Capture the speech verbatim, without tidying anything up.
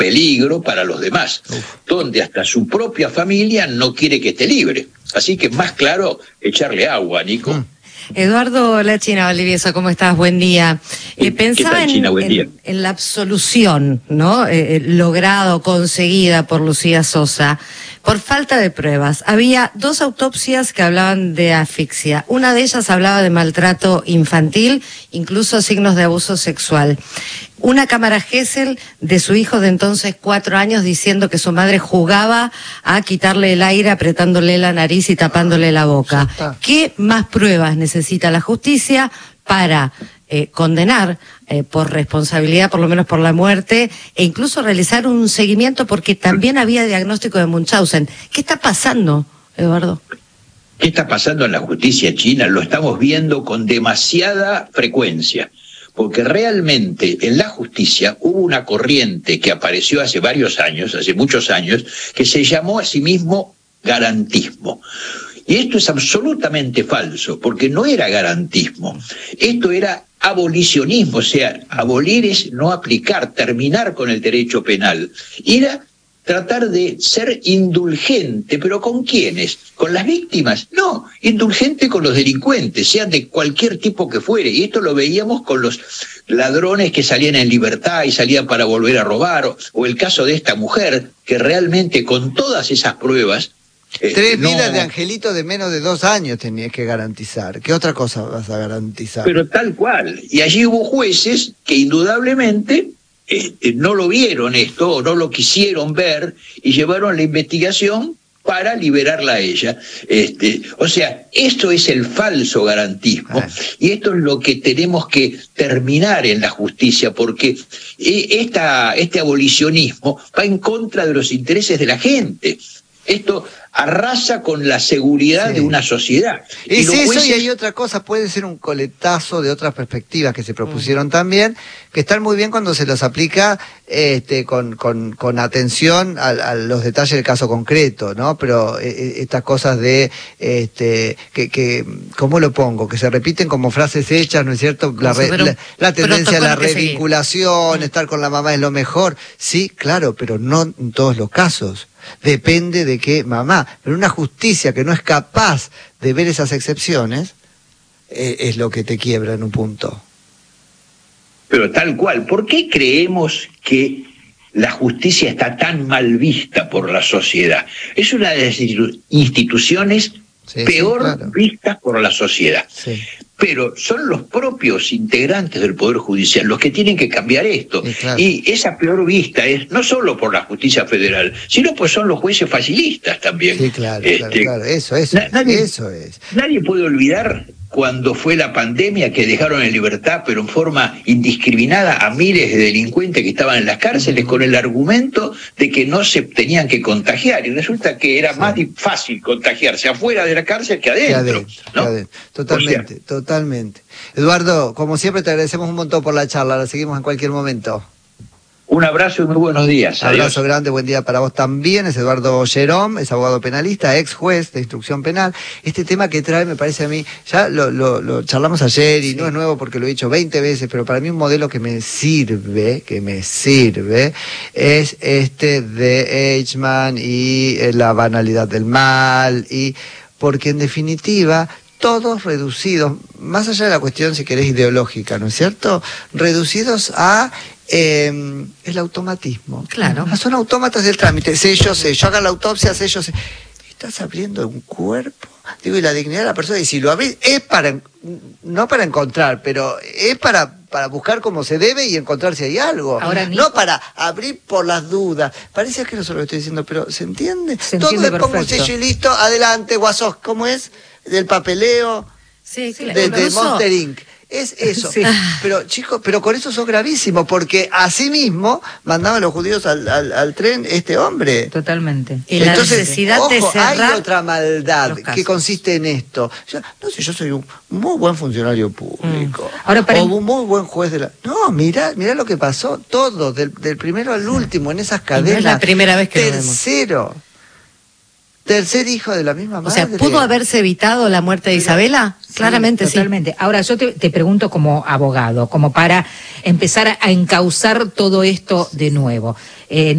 peligro para los demás, Uf. donde hasta su propia familia no quiere que esté libre. Así que más claro, echarle agua, Nico. Mm. Eduardo La China Valdivieso, ¿cómo estás? Buen día. Eh, pensaba tal, China? Buen en, día. En, en la absolución, ¿no? Eh, logrado, conseguida por Lucía Sosa, por falta de pruebas. Había dos autopsias que hablaban de asfixia. Una de ellas hablaba de maltrato infantil, incluso signos de abuso sexual. Una cámara Gesell de su hijo de entonces cuatro años diciendo que su madre jugaba a quitarle el aire apretándole la nariz y tapándole la boca. ¿Qué más pruebas necesita la justicia para eh, condenar eh, por responsabilidad, por lo menos por la muerte, e incluso realizar un seguimiento porque también había diagnóstico de Munchausen? ¿Qué está pasando, Eduardo? ¿Qué está pasando en la justicia china? Lo estamos viendo con demasiada frecuencia. Porque realmente en la justicia hubo una corriente que apareció hace varios años, hace muchos años, que se llamó a sí mismo garantismo. Y esto es absolutamente falso, porque no era garantismo, esto era abolicionismo, o sea, abolir es no aplicar, terminar con el derecho penal. Era tratar de ser indulgente, ¿pero con quiénes? ¿Con las víctimas? No, indulgente con los delincuentes, sean de cualquier tipo que fuere. Y esto lo veíamos con los ladrones que salían en libertad y salían para volver a robar, o, o el caso de esta mujer, que realmente con todas esas pruebas... Eh, Tres no... vidas de angelitos de menos de dos años tenías que garantizar. ¿Qué otra cosa vas a garantizar? Pero tal cual. Y allí hubo jueces que indudablemente... Este, no lo vieron esto, o no lo quisieron ver, y llevaron la investigación para liberarla a ella. Este, o sea, esto es el falso garantismo, ah. y esto es lo que tenemos que terminar en la justicia, porque esta, este abolicionismo va en contra de los intereses de la gente. Esto arrasa con la seguridad sí. de una sociedad. Es y eso jueces... y hay otra cosa, puede ser un coletazo de otras perspectivas que se propusieron mm. también, que están muy bien cuando se los aplica este, con, con, con atención a, a los detalles del caso concreto, ¿no? Pero eh, estas cosas de, este, que, que, ¿cómo lo pongo? Que se repiten como frases hechas, ¿no es cierto? La, re, la, la tendencia a la revinculación, sí. estar con la mamá es lo mejor. Sí, claro, pero no en todos los casos. Depende de qué mamá, pero una justicia que no es capaz de ver esas excepciones eh, es lo que te quiebra en un punto. Pero tal cual, ¿por qué creemos que la justicia está tan mal vista por la sociedad? Es una de las instituciones sí, peor sí, claro. vistas por la sociedad. Sí. Pero son los propios integrantes del Poder Judicial los que tienen que cambiar esto. Sí, claro. Y esa peor vista es no solo por la justicia federal, sino pues son los jueces facilistas también. Sí, claro, este, claro, claro. Eso, eso, nadie, eso es. Nadie puede olvidar cuando fue la pandemia que dejaron en libertad, pero en forma indiscriminada, a miles de delincuentes que estaban en las cárceles, con el argumento de que no se tenían que contagiar. Y resulta que era sí. más fácil contagiarse afuera de la cárcel que adentro. Que adentro, ¿no? que adentro. Totalmente, o sea, totalmente. Eduardo, como siempre te agradecemos un montón por la charla, la seguimos en cualquier momento. Un abrazo y muy buenos días. Adiós. Abrazo Adiós. grande, buen día para vos también. Es Eduardo Gerón, es abogado penalista, ex juez de instrucción penal. Este tema que trae, me parece a mí, ya lo, lo, lo charlamos ayer y sí. no es nuevo porque lo he dicho veinte veces, pero para mí un modelo que me sirve, que me sirve, es este de Eichmann y la banalidad del mal, y porque en definitiva... todos reducidos, más allá de la cuestión, si querés, ideológica, ¿no es cierto? Reducidos a eh, el automatismo. Claro. Ah, son autómatas del trámite. Sello, sello, hagan la autopsia, sello, sello. Estás abriendo un cuerpo, digo, y la dignidad de la persona, y si lo abrís, es para, no para encontrar, pero es para, para buscar como se debe y encontrar si hay algo. Ahora, no Nico, para abrir por las dudas. Parece que no sé lo que estoy diciendo, pero ¿se entiende? Se Todo entiende es como un sello y listo, adelante, guasos, ¿cómo es? Del papeleo, sí, sí, de, de Monster incorporated. Es eso, sí. pero chicos, pero con eso sos gravísimo, porque así mismo mandaban los judíos al, al, al tren este hombre. Totalmente. Y la Entonces, necesidad ojo, de cerrar hay otra maldad que consiste en esto. Yo, no sé, yo soy un muy buen funcionario público, mm. Ahora, para... o un muy buen juez de la... No, mirá, mirá lo que pasó, todo, del, del primero al último, en esas cadenas. No es la primera vez que Tercero. Lo vemos. Tercer hijo de la misma madre. O sea, ¿pudo haberse evitado la muerte de Isabela? Sí, claramente sí. Totalmente. Ahora, yo te, te pregunto como abogado, como para empezar a encauzar todo esto de nuevo. Eh,